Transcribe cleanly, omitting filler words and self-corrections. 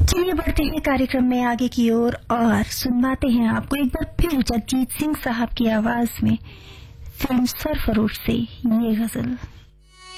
चलिए बढ़ते हैं कार्यक्रम में आगे की ओर और सुनवाते हैं आपको एक बार फिर जगजीत सिंह साहब की आवाज में फिल्म सरफरोश से ये गजल।